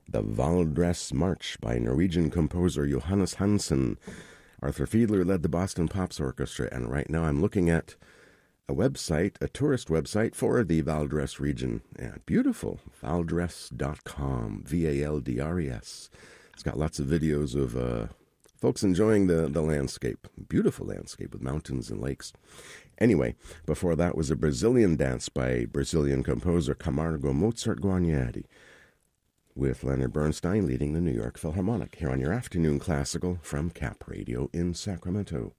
The Valdres March by Norwegian composer Johannes Hansen. Arthur Fiedler led the Boston Pops Orchestra, and right now I'm looking at a website, a tourist website for the Valdres region. Yeah, beautiful, valdres.com, Valdres. It's got lots of videos of folks enjoying the landscape, beautiful landscape with mountains and lakes. Anyway, before that was a Brazilian dance by Brazilian composer Camargo Mozart Guarnieri, with Leonard Bernstein leading the New York Philharmonic, here on your afternoon classical from Cap Radio in Sacramento.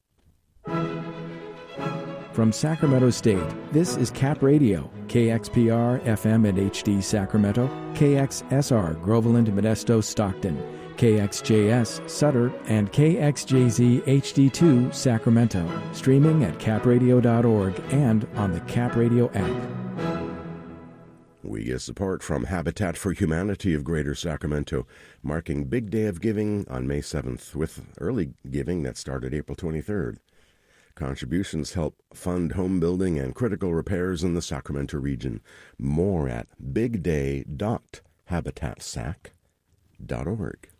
From Sacramento State, this is Cap Radio, KXPR FM and HD Sacramento, KXSR Groveland, Modesto, Stockton, KXJS Sutter, and KXJZ HD2 Sacramento, streaming at capradio.org and on the Cap Radio app. We get support from Habitat for Humanity of Greater Sacramento, marking Big Day of Giving on May 7th, with early giving that started April 23rd. Contributions help fund home building and critical repairs in the Sacramento region. More at bigday.habitatsac.org.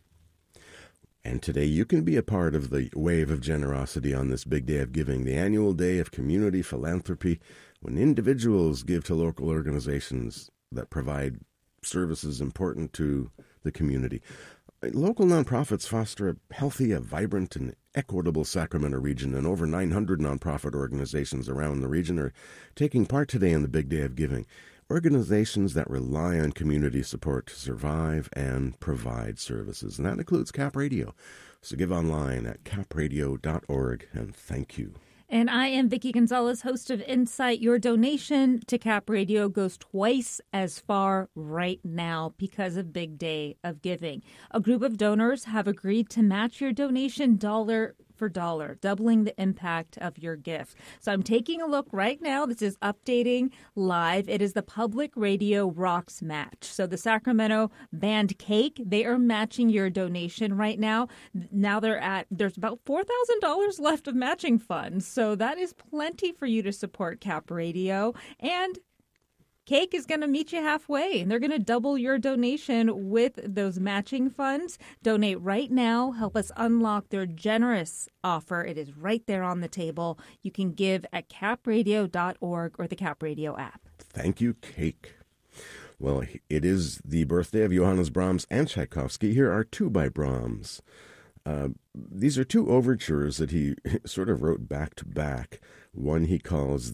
And today you can be a part of the wave of generosity on this Big Day of Giving, the annual day of community philanthropy, when individuals give to local organizations that provide services important to the community. Local nonprofits foster a healthy, vibrant, and equitable Sacramento region, and over 900 nonprofit organizations around the region are taking part today in the Big Day of Giving. Organizations that rely on community support to survive and provide services, and that includes Cap Radio. So give online at capradio.org, and thank you. And I am Vicki Gonzalez, host of Insight. Your donation to Cap Radio goes twice as far right now because of Big Day of Giving. A group of donors have agreed to match your donation dollar for dollar, doubling the impact of your gift. So I'm taking a look right now. This is updating live. It is the Public Radio Rocks Match. So the Sacramento band Cake, they are matching your donation right now. Now there's about $4,000 left of matching funds. So that is plenty for you to support Cap Radio. And Cake is going to meet you halfway, and they're going to double your donation with those matching funds. Donate right now. Help us unlock their generous offer. It is right there on the table. You can give at capradio.org or the Cap Radio app. Thank you, Cake. Well, it is the birthday of Johannes Brahms and Tchaikovsky. Here are two by Brahms. These are two overtures that he sort of wrote back to back. One he calls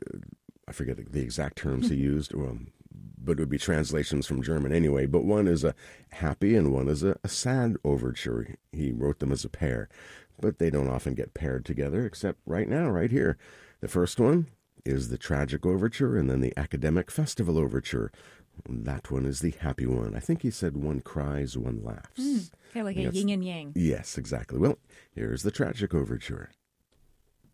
I forget the exact terms he used, but it would be translations from German anyway. But one is a happy and one is a sad overture. He wrote them as a pair, but they don't often get paired together, except right now, right here. The first one is the tragic overture, and then the academic festival overture. That one is the happy one. I think he said one cries, one laughs. Kind of like a yin and yang. Yes, exactly. Well, here's the tragic overture.